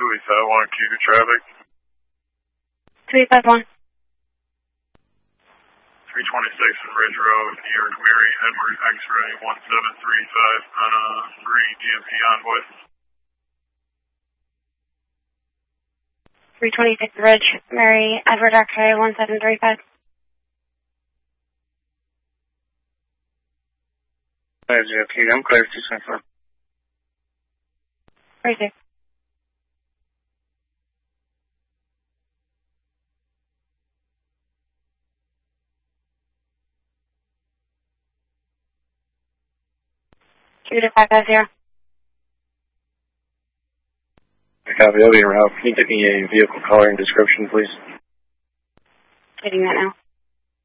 2851, Cuba traffic. 2851. 326 Ridge Road, New York, Mary, Edward, X-ray 1735 on a green GMP Envoy. 326 Ridge, Mary, Edward, X-ray 1735. Okay, I'm clear to 274. Right there. Cuba 550. Copy, I'll be en route. Can you give me a vehicle color and description, please? Getting that now.